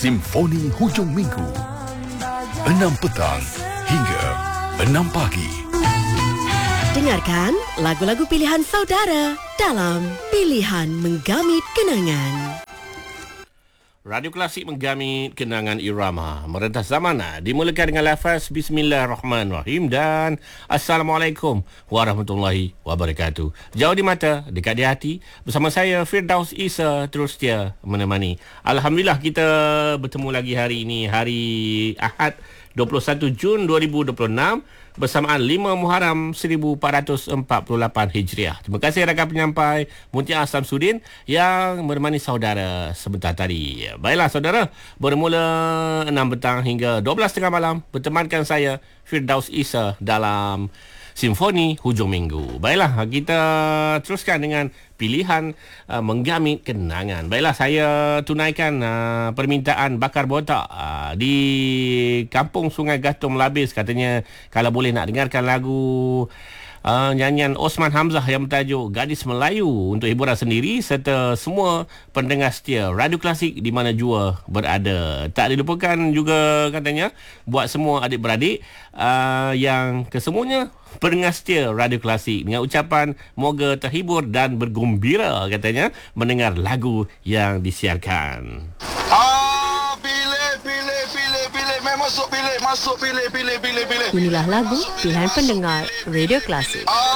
Simfoni Hujung Minggu 6 petang hingga 6 pagi. Dengarkan lagu-lagu pilihan saudara dalam Pilihan Menggamit Kenangan. Radio Klasik menggamit kenangan irama merentas zaman. Dimulakan dengan lafaz Bismillahirrahmanirrahim dan Assalamualaikum warahmatullahi wabarakatuh. Jauh di mata, dekat di hati. Bersama saya Firdaus Isa terus setia menemani. Alhamdulillah kita bertemu lagi hari ini, hari Ahad 21 Jun 2026 bersamaan 5 Muharram 1448 Hijriah. Terima kasih rakan penyampai Mutia Samsudin yang menemani saudara sebentar tadi. Baiklah saudara, bermula 6 petang hingga 12.30 malam bertemankan saya Firdaus Isa dalam Simfoni Hujung Minggu. Baiklah, kita teruskan dengan pilihan menggamit kenangan. Baiklah, saya tunaikan permintaan bakar botak di Kampung Sungai Gatung Melabis. Katanya kalau boleh nak dengarkan lagu nyanyian Osman Hamzah yang bertajuk Gadis Melayu untuk hiburan sendiri serta semua pendengar setia Radio Klasik di mana jua berada. Tak dilupakan juga katanya buat semua adik-beradik yang kesemuanya pendengar setia Radio Klasik dengan ucapan moga terhibur dan bergembira katanya mendengar lagu yang disiarkan. Masuk pilih. Inilah lagu pilihan pendengar Radio Klasik.